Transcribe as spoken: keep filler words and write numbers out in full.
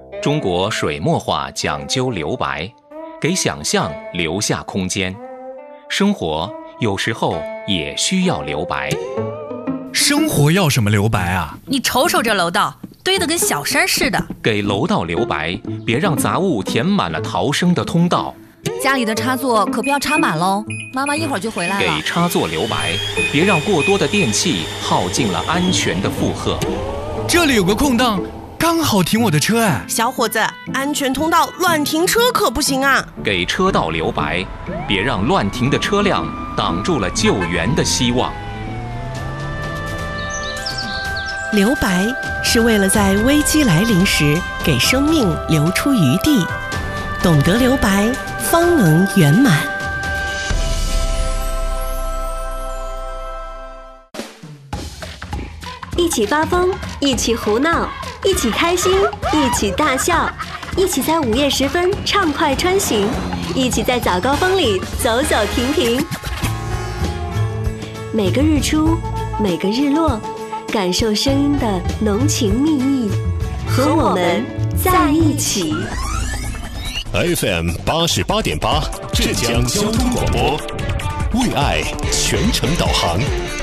中国水墨画讲究留白，给想象留下空间。生活有时候也需要留白。 生活要什么留白啊？ 你瞅瞅这楼道，堆得跟小山似的。 给楼道留白，别让杂物填满了逃生的通道。 家里的插座可不要插满喽，妈妈一会儿就回来了。 给插座留白，别让过多的电器耗尽了安全的负荷。 这里有个空档，刚好停我的车哎。 小伙子，安全通道乱停车可不行啊！ 给车道留白，别让乱停的车辆挡住了救援的希望。 留白是为了在危机来临时给生命留出余地，懂得留白，方能圆满。 一起发疯，一起胡闹，一起开心，一起大笑，一起在午夜时分畅快穿行，一起在早高峰里走走停停。每个日出，每个日落，感受声音的浓情蜜意，和我们在一起。 F M 八十八点八，浙江交通广播，为爱全程导航。